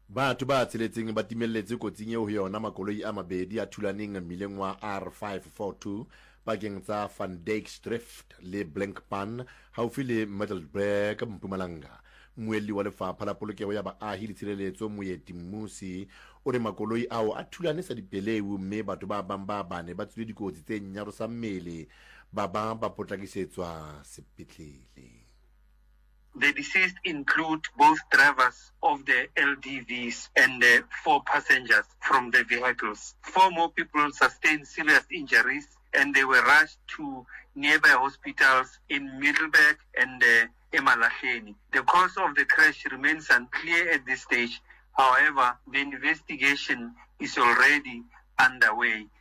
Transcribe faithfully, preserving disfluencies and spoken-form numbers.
Batho ba tsheletseng ba timelletse kotsing eo ho yona makoloi a mabedi a thulaneng mmileng wa R five forty-two pakeng tsa Van Dijkstrift le Blankpan haufi le Middelburg Mpumalanga. Mmuelli wa lefapha la polokeho ya baahi le tshireletso Moeti Mmusi o re makoloi ao a thulane sa dipeleu mme batho ba bang ba bane ba tswile dikotsi tse nyarosang mmele ba bang ba potlakisetswa sepetlele. The deceased include both drivers of the L D Vs and the four passengers from the vehicles. Four more people sustained serious injuries and they were rushed to nearby hospitals in Middelburg and uh, Emalahleni. The cause of the crash remains unclear at this stage. However, the investigation is already underway.